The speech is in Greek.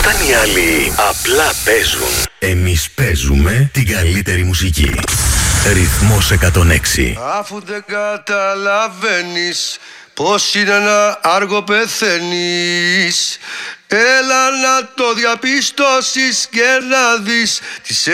Όταν οι άλλοι απλά παίζουν, εμείς παίζουμε την καλύτερη μουσική. Ρυθμός 106. Αφού δεν καταλαβαίνεις πως είναι να άργο πεθαίνεις, έλα να το διαπιστώσεις και να δεις τις